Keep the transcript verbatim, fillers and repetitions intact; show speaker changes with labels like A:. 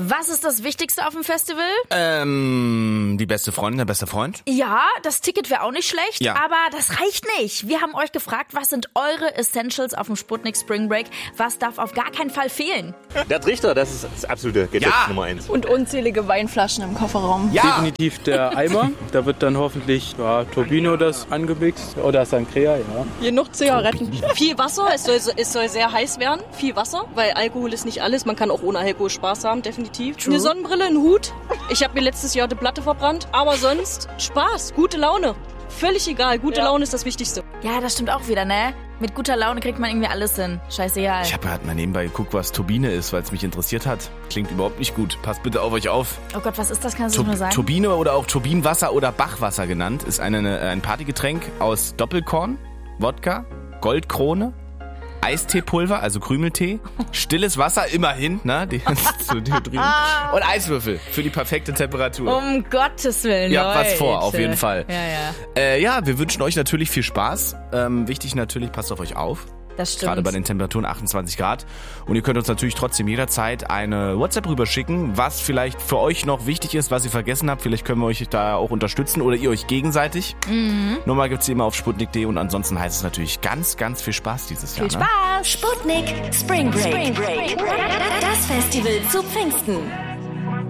A: Was ist das Wichtigste auf dem Festival?
B: Ähm, die beste Freundin, der beste Freund?
A: Ja, das Ticket wäre auch nicht schlecht,
B: Ja.
A: aber das reicht nicht. Wir haben euch gefragt, was sind eure Essentials auf dem Sputnik Spring Break? Was darf auf gar keinen Fall fehlen?
C: Der Trichter, das ist das absolute Gedeck
B: Ja.
C: Nummer eins.
D: Und unzählige Weinflaschen im Kofferraum.
B: Ja!
E: Definitiv der Eimer. Da wird dann hoffentlich ja, Turbino das angemixt oder Sangria, ja.
D: Genug Zigaretten.
F: Viel Wasser, es soll, es soll sehr heiß werden. Viel Wasser, weil Alkohol ist nicht alles. Man kann auch ohne Alkohol Spaß haben, definitiv.
A: True.
F: Eine Sonnenbrille, ein Hut. Ich habe mir letztes Jahr die Platte verbrannt. Aber sonst Spaß, gute Laune. Völlig egal, gute
D: Ja.
F: Laune ist das Wichtigste.
A: Ja, das stimmt auch wieder, ne? Mit guter Laune kriegt man irgendwie alles hin. Scheißegal.
B: Ich habe gerade mal nebenbei geguckt, was Turbine ist, weil es mich interessiert hat. Klingt überhaupt nicht gut. Passt bitte auf euch auf.
A: Oh Gott, was ist das? Kannst du
B: Tur-
A: nur sagen?
B: Turbine oder auch Turbinenwasser oder Bachwasser genannt, ist eine, eine, ein Partygetränk aus Doppelkorn, Wodka, Goldkrone, Eisteepulver, also Krümeltee, stilles Wasser, immerhin, ne? Die, zu Dehydrieren, und Eiswürfel für die perfekte Temperatur.
A: Um Gottes Willen,
B: Ihr habt was
A: Leute.
B: vor, auf jeden Fall.
A: Ja, ja.
B: Äh, ja, wir wünschen euch natürlich viel Spaß. Ähm, wichtig natürlich, passt auf euch auf.
A: Das stimmt.
B: Gerade bei den Temperaturen achtundzwanzig Grad. Und ihr könnt uns natürlich trotzdem jederzeit eine WhatsApp rüberschicken, was vielleicht für euch noch wichtig ist, was ihr vergessen habt. Vielleicht können wir euch da auch unterstützen oder ihr euch gegenseitig. Mhm. Nummer gibt's immer auf sputnik punkt de und ansonsten heißt es natürlich ganz, ganz viel Spaß dieses Jahr.
A: Viel
B: Ne?
A: Spaß!
G: Sputnik Spring Break. Das Festival zu Pfingsten.